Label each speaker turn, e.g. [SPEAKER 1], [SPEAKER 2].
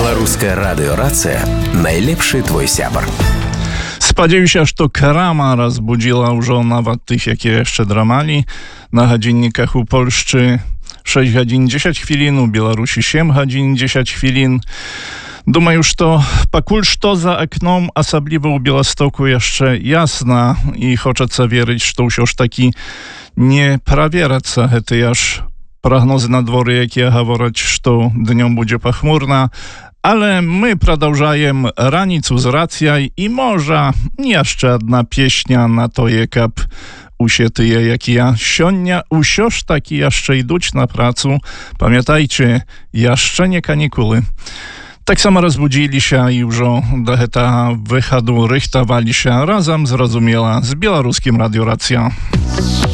[SPEAKER 1] Беларуская радыёрацыя найлепшы твой сябар.
[SPEAKER 2] Спадзяюся, што крама разбудзіла ўжо нават тых, якія яшчэ драмалі. На гадзінніках у Польшчы 6 гадзін 10 хвілін, у Беларусі 7 гадзін 10 хвілін. Думаю, што пакуль што за акном, асабліва ў Беластоку, яшчэ ясна і хочацца верыць, што ўсё ж такі не праверацца гэтыя ж прагнозы надвор'я, якія гавораць, што днём будзе пахмурна. Але мы продолжаем раніцу з рацыяй і можа яшчэ адна песня на тое, каб усе тыя, якія сёння ўсё ж такі яшчэ ідуць на працу. Памятайце, яшчэ не канікулы. Таксама разбудзіліся і ўжо да гэтага выхаду рыхтаваліся разам, зразумела, з беларускім радыёрацыя.